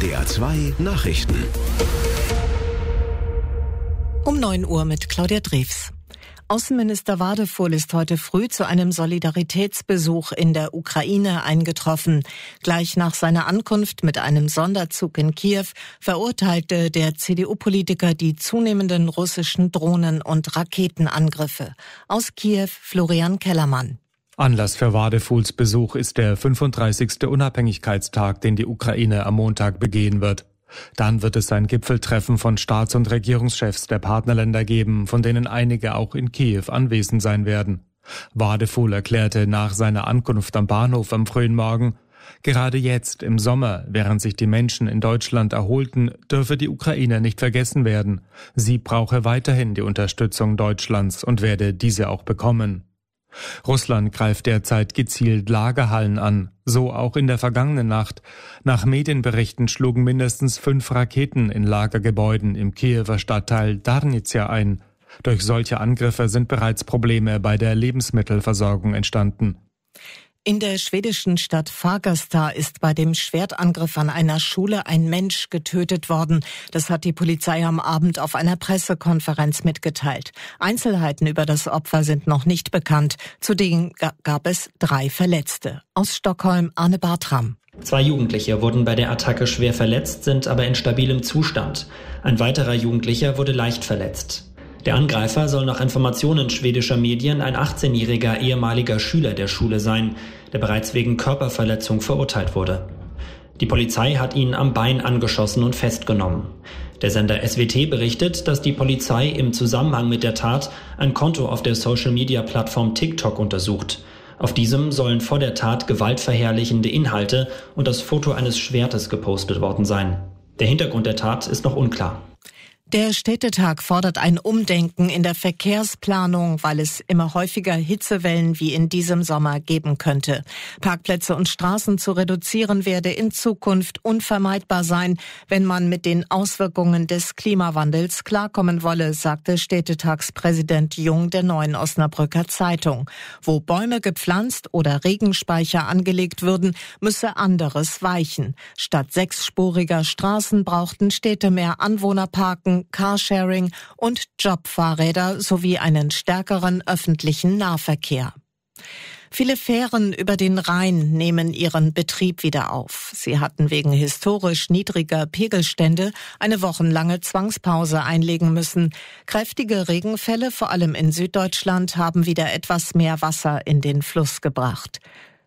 NDR 2 Nachrichten. Um 9 Uhr mit Claudia Drews. Außenminister Wadefuhl ist heute früh zu einem Solidaritätsbesuch in der Ukraine eingetroffen. Gleich nach seiner Ankunft mit einem Sonderzug in Kiew verurteilte der CDU-Politiker die zunehmenden russischen Drohnen- und Raketenangriffe. Aus Kiew Florian Kellermann. Anlass für Wadefuhls Besuch ist der 35. Unabhängigkeitstag, den die Ukraine am Montag begehen wird. Dann wird es ein Gipfeltreffen von Staats- und Regierungschefs der Partnerländer geben, von denen einige auch in Kiew anwesend sein werden. Wadefuhl erklärte nach seiner Ankunft am Bahnhof am frühen Morgen: Gerade jetzt, im Sommer, während sich die Menschen in Deutschland erholten, dürfe die Ukraine nicht vergessen werden. Sie brauche weiterhin die Unterstützung Deutschlands und werde diese auch bekommen. Russland greift derzeit gezielt Lagerhallen an, so auch in der vergangenen Nacht. Nach Medienberichten schlugen mindestens 5 Raketen in Lagergebäuden im Kiewer Stadtteil Darnizia ein. Durch solche Angriffe sind bereits Probleme bei der Lebensmittelversorgung entstanden. In der schwedischen Stadt Fagersta ist bei dem Schwertangriff an einer Schule ein Mensch getötet worden. Das hat die Polizei am Abend auf einer Pressekonferenz mitgeteilt. Einzelheiten über das Opfer sind noch nicht bekannt. Zudem gab es 3 Verletzte. Aus Stockholm Arne Bartram. 2 Jugendliche wurden bei der Attacke schwer verletzt, sind aber in stabilem Zustand. Ein weiterer Jugendlicher wurde leicht verletzt. Der Angreifer soll nach Informationen schwedischer Medien ein 18-jähriger ehemaliger Schüler der Schule sein, der bereits wegen Körperverletzung verurteilt wurde. Die Polizei hat ihn am Bein angeschossen und festgenommen. Der Sender SWT berichtet, dass die Polizei im Zusammenhang mit der Tat ein Konto auf der Social-Media-Plattform TikTok untersucht. Auf diesem sollen vor der Tat gewaltverherrlichende Inhalte und das Foto eines Schwertes gepostet worden sein. Der Hintergrund der Tat ist noch unklar. Der Städtetag fordert ein Umdenken in der Verkehrsplanung, weil es immer häufiger Hitzewellen wie in diesem Sommer geben könnte. Parkplätze und Straßen zu reduzieren werde in Zukunft unvermeidbar sein, wenn man mit den Auswirkungen des Klimawandels klarkommen wolle, sagte Städtetagspräsident Jung der Neuen Osnabrücker Zeitung. Wo Bäume gepflanzt oder Regenspeicher angelegt würden, müsse anderes weichen. Statt 6-spuriger Straßen brauchten Städte mehr Anwohnerparken, Carsharing und Jobfahrräder sowie einen stärkeren öffentlichen Nahverkehr. Viele Fähren über den Rhein nehmen ihren Betrieb wieder auf. Sie hatten wegen historisch niedriger Pegelstände eine wochenlange Zwangspause einlegen müssen. Kräftige Regenfälle, vor allem in Süddeutschland, haben wieder etwas mehr Wasser in den Fluss gebracht.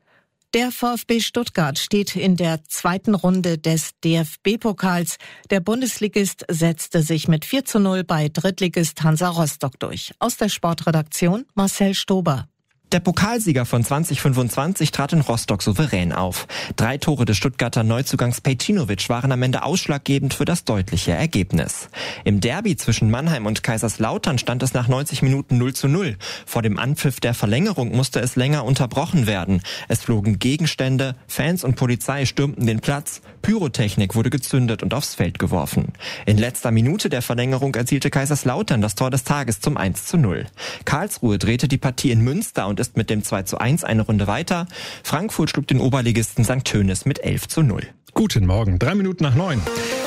Der VfB Stuttgart steht in der 2. Runde des DFB-Pokals. Der Bundesligist setzte sich mit 4:0 bei Drittligist Hansa Rostock durch. Aus der Sportredaktion Marcel Stober. Der Pokalsieger von 2025 trat in Rostock souverän auf. 3 Tore des Stuttgarter Neuzugangs Pejcinovic waren am Ende ausschlaggebend für das deutliche Ergebnis. Im Derby zwischen Mannheim und Kaiserslautern stand es nach 90 Minuten 0:0. Vor dem Anpfiff der Verlängerung musste es länger unterbrochen werden. Es flogen Gegenstände, Fans und Polizei stürmten den Platz, Pyrotechnik wurde gezündet und aufs Feld geworfen. In letzter Minute der Verlängerung erzielte Kaiserslautern das Tor des Tages zum 1:0. Karlsruhe drehte die Partie in Münster und ist mit dem 2:1 eine Runde weiter. Frankfurt schlug den Oberligisten St. Tönis mit 11:0. Guten Morgen, 3 Minuten nach 9.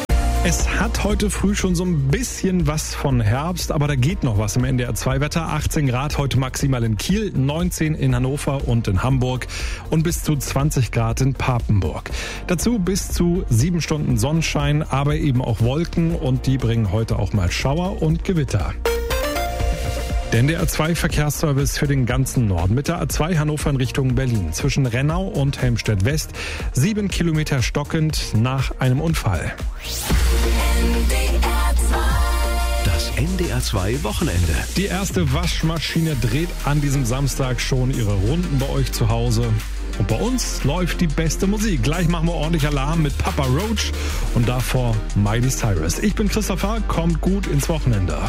Es hat heute früh schon so ein bisschen was von Herbst, aber da geht noch was im NDR 2 Wetter. 18 Grad heute maximal in Kiel, 19 in Hannover und in Hamburg und bis zu 20 Grad in Papenburg. Dazu bis zu 7 Stunden Sonnenschein, aber eben auch Wolken und die bringen heute auch mal Schauer und Gewitter. Der NDR 2 Verkehrsservice für den ganzen Norden mit der A2 Hannover in Richtung Berlin. Zwischen Rennau und Helmstedt West 7 Kilometer stockend nach einem Unfall. Das NDR 2 Wochenende. Die erste Waschmaschine dreht an diesem Samstag schon ihre Runden bei euch zu Hause. Und bei uns läuft die beste Musik. Gleich machen wir ordentlich Alarm mit Papa Roach und davor Miley Cyrus. Ich bin Christopher, kommt gut ins Wochenende.